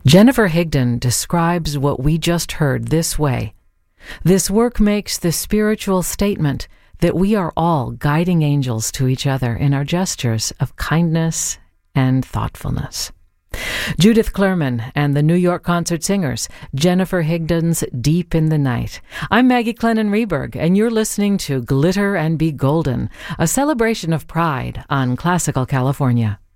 Jennifer Higdon describes what we just heard this way. This work makes the spiritual statement that we are all guiding angels to each other in our gestures of kindness and thoughtfulness. Judith Clerman and the New York Concert Singers, Jennifer Higdon's Deep in the Night. I'm Maggie Clennon Rehberg, and you're listening to Glitter and Be Golden, a celebration of pride on Classical California.